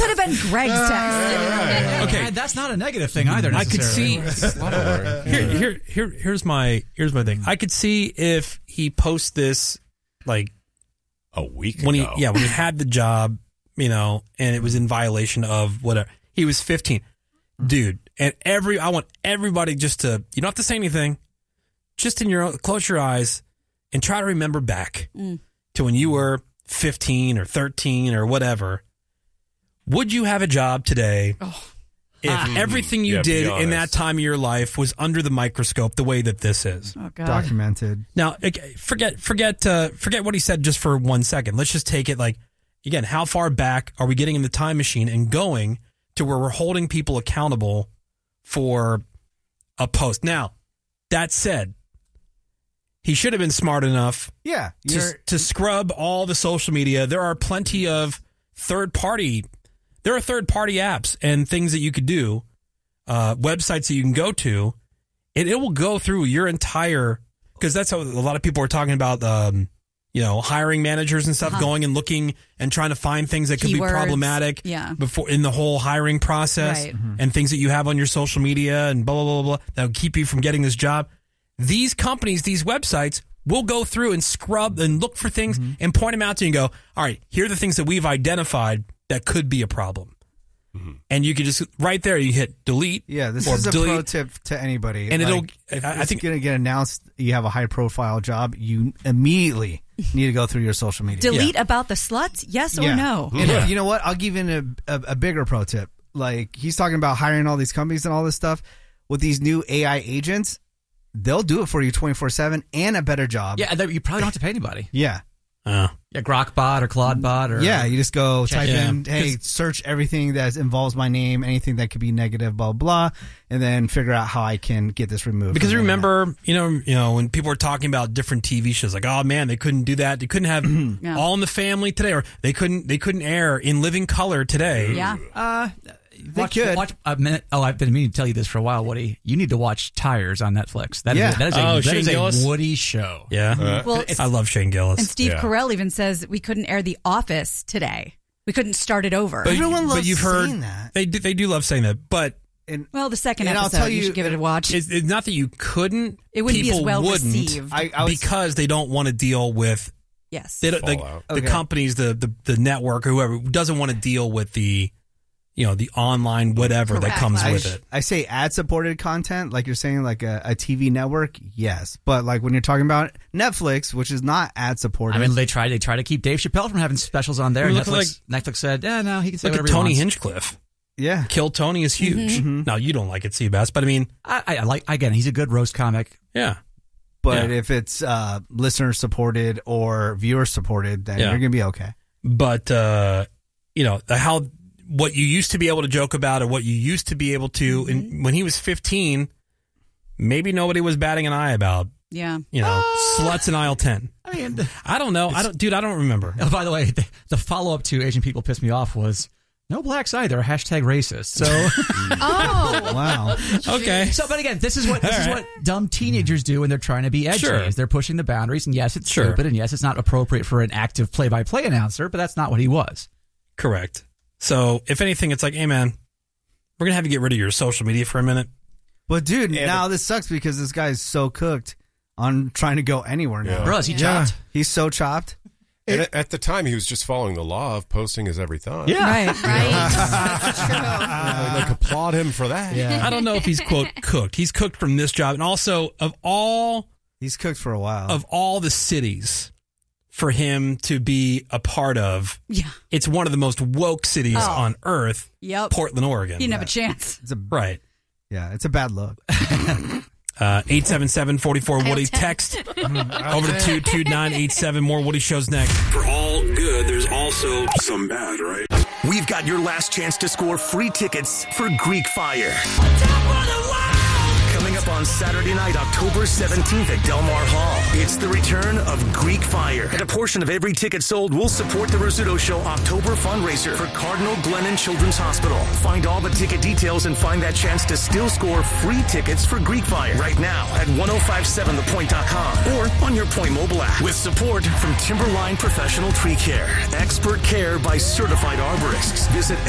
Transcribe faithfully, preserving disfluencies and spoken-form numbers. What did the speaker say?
could have been Greg's text. Okay, that's not a negative thing either. I could see. here, here, here, here's my here's my thing. I could see if he posts this like a week when ago. he yeah when he had the job, you know, and it was in violation of whatever. He was fifteen, dude, and every I want everybody just to you don't have to say anything, just in your own, close your eyes and try to remember back Mm. to when you were fifteen or thirteen or whatever. Would you have a job today Oh. if Ah. everything you Yeah, be did in honest. that time of your life was under the microscope the way that this is? Oh, God. Documented. Now, okay, forget forget uh, forget what he said just for one second. Let's just take it like, again, how far back are we getting in the time machine and going to where we're holding people accountable for a post? Now, that said, he should have been smart enough Yeah. to, You're, to scrub all the social media. There are plenty of third party, there are third party apps and things that you could do, uh, websites that you can go to, and it will go through your entire, because that's how a lot of people are talking about, um, you know, hiring managers and stuff, Uh-huh. going and looking and trying to find things that could be Keywords, problematic yeah. before in the whole hiring process Right. and things that you have on your social media and blah, blah, blah, blah, that will keep you from getting this job. These companies, these websites will go through and scrub and look for things Mm-hmm. and point them out to you and go, all right, here are the things that we've identified that could be a problem. Mm-hmm. And you could just, right there, you hit delete. yeah, this or is a delete. pro tip to anybody. And it'll- if I- I it's think- going to get announced you have a high profile job, you immediately need to go through your social media. Delete about the sluts? Yes or Yeah. no? And you know what? I'll give you a, a, a bigger pro tip. Like, he's talking about hiring all these companies and all this stuff. With these new A I agents, they'll do it for you twenty-four seven and a better job. Yeah, you probably don't have to pay anybody. Yeah. Uh, Yeah, Grokbot or Claudebot or Yeah, you just go Check type it. in, Yeah. hey, search everything that involves my name, anything that could be negative, blah, blah, and then figure out how I can get this removed. because from the internet. remember, you know, you know, when people were talking about different T V shows, like, oh man, they couldn't do that. They couldn't have Yeah. All in the Family today, or they couldn't, they couldn't air In Living Color today. Yeah. Uh, They watch, could. watch a minute. Oh, I've been meaning to tell you this for a while, Woody. You need to watch Tires on Netflix. That is Yeah. a, that is a, Oh, that Shane is a Gillis? Woody show. Yeah. Uh, Well, I love Shane Gillis. and Steve Yeah. Carell even says we couldn't air The Office today. We couldn't start it over. But, Everyone but loves you've heard saying that. they do, they do love saying that, but And well, the second And I'll episode, tell you, you- should give it a watch. it's, it's not that you couldn't. It wouldn't be as people well wouldn't, received. I, I was, because they don't want to deal with yes. they don't, like, Fallout. the Okay. companies, the, the the network, or whoever doesn't want to deal with the, you know, the online whatever that Correct. comes I, with it. I say ad-supported content, like you're saying, like a, a T V network, yes. But like when you're talking about Netflix, which is not ad-supported. I mean, they try they try to keep Dave Chappelle from having specials on there. I mean, Netflix, look Netflix said, "Yeah, no, he can say Look at whatever Tony he wants." Hinchcliffe. yeah. Kill Tony is huge. Mm-hmm. Now you don't like it, Seabass, but I mean, I, I, I like again. He's a good roast comic. yeah. But Yeah. if it's uh, listener-supported or viewer-supported, then Yeah. you're going to be okay. But uh, you know the, how what you used to be able to joke about, or what you used to be able to, Mm-hmm. and when he was fifteen, maybe nobody was batting an eye about, yeah. you know, Ah. sluts in aisle ten. I mean, I don't know. I don't, dude. I don't remember. oh, by the way, the, the follow up to Asian people pissed me off was no blacks either. Hashtag racist. So, Oh, Wow. Okay. so, but again, this is what this All is right. what dumb teenagers do when they're trying to be edgy. Sure. Is they're pushing the boundaries, and yes, it's Sure. stupid, and yes, it's not appropriate for an active play by play announcer, but that's not what he was. Correct. So if anything, it's like, hey man, we're gonna have to get rid of your social media for a minute. But dude, Yeah, now this sucks because this guy's so cooked on trying to go anywhere now. Yeah. Bro, is he Yeah. chopped? He's so chopped. And at, at the time, he was just following the law of posting his every thought. Yeah. right, right. That's true. Uh, like applaud him for that. Yeah. I don't know if he's quote cooked. He's cooked from this job, and also of all He's cooked for a while. of all the cities for him to be a part of, Yeah. it's one of the most woke cities Oh. on earth. Yep. Portland, Oregon. He didn't have a chance. it's a Right. yeah, it's a bad look. Uh, eight seven seven, four four, Woody. Text over to two two nine eight seven. More Woody shows next. For all good, there's also some bad, right? We've got your last chance to score free tickets for Greek Fire. Coming up on Saturday night, October seventeenth at Del Mar Hall. It's the return of Greek Fire. And a portion of every ticket sold will support the Rizzuto Show October fundraiser for Cardinal Glennon Children's Hospital. Find all the ticket details and find that chance to still score free tickets for Greek Fire right now at ten fifty-seven the point dot com or on your Point mobile app. With support from Timberline Professional Tree Care. Expert care by certified arborists. Visit